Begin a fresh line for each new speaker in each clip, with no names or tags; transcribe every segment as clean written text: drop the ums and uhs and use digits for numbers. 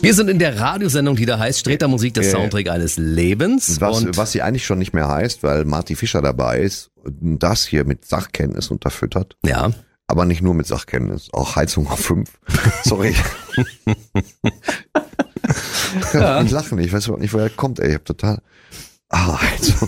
Wir sind in der Radiosendung, die da heißt Streter Musik, der Soundtrack eines Lebens.
Was sie eigentlich schon nicht mehr heißt, weil Marty Fischer dabei ist und das hier mit Sachkenntnis unterfüttert.
Ja.
Aber nicht nur mit Sachkenntnis, auch Heizung auf 5. Sorry. Ich lache nicht, ich weiß überhaupt nicht, woher er kommt, ey. Ich hab total... Heizung.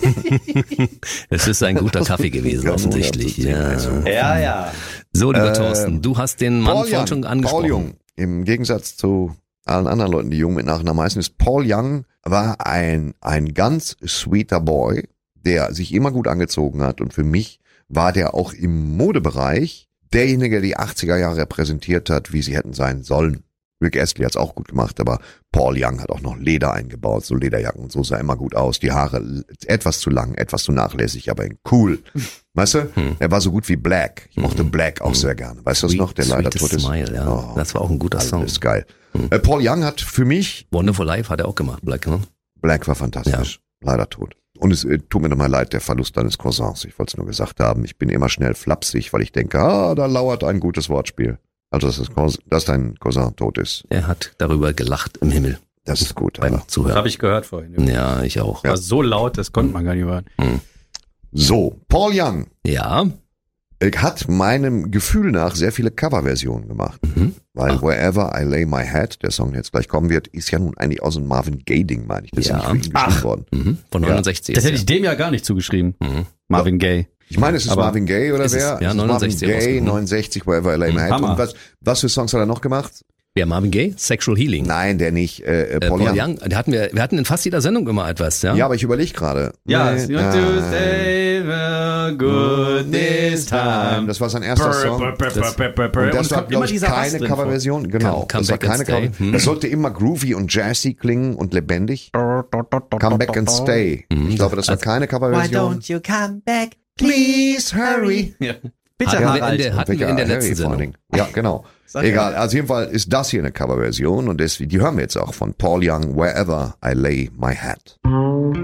Es ist ein guter Kaffee gewesen, offensichtlich.
Ja.
So, lieber Thorsten, du hast den Mann vorhin schon angesprochen.
Paul Young, im Gegensatz zu allen anderen Leuten, die Jung mit Nachnamen heißen, ist Paul Young, war ein ganz sweeter Boy, der sich immer gut angezogen hat, und für mich war der auch im Modebereich derjenige, der die 80er Jahre repräsentiert hat, wie sie hätten sein sollen. Rick Astley hat's auch gut gemacht, aber Paul Young hat auch noch Leder eingebaut, so Lederjacken und so, sah immer gut aus. Die Haare etwas zu lang, etwas zu nachlässig, aber cool. Weißt du? Er war so gut wie Black. Ich mochte Black auch sehr gerne. Weißt du das noch? Der leider tot ist.
Smile, ja. Oh, das war auch ein guter Song.
Das ist geil. Paul Young hat für mich...
Wonderful Life hat er auch gemacht, Black, ne?
Black war fantastisch. Ja. Leider tot. Und es tut mir nochmal leid, der Verlust deines Cousins. Ich wollte es nur gesagt haben. Ich bin immer schnell flapsig, weil ich denke, da lauert ein gutes Wortspiel. Also, dass dein Cousin tot ist.
Er hat darüber gelacht im Himmel.
Das ist gut.
Beim Zuhören. Das habe ich gehört vorhin.
Ja, ich auch.
War so laut, das konnte man gar nicht hören.
So, Paul Young.
Ja.
Hat meinem Gefühl nach sehr viele Coverversionen gemacht. Weil Wherever I Lay My Head, der Song, der jetzt gleich kommen wird, ist ja nun eigentlich aus einem Marvin Gaye-Ding, meine ich. Das ist nicht für ihn geschrieben worden.
Von 69.
Das hätte ich dem ja gar nicht zugeschrieben. Marvin Gaye.
Ich meine, es ist Marvin Gaye oder wer?
Ja, 69.
Marvin Gaye, 69, Wherever I Lay My Head.
Hammer.
Und was für Songs hat er noch gemacht?
Wer, Marvin Gaye? Sexual Healing.
Nein, der nicht. Paul Young.
Wir hatten in fast jeder Sendung immer etwas, ja?
Ja, aber ich überlege gerade.
Ja, it's going to save a good this time.
Das war sein erster Song. Und das war, glaube ich, keine Coverversion. Genau, das war keine Cover. Das sollte immer groovy und jazzy klingen und lebendig. Come back and stay. Ich glaube, das war keine Coverversion.
Why don't you come back?
Please hurry.
Bitte,
hatten wir in der letzten Sendung.
Ja, genau. Egal, also auf jeden Fall ist das hier eine Coverversion und die hören wir jetzt auch von Paul Young, Wherever I Lay My Head.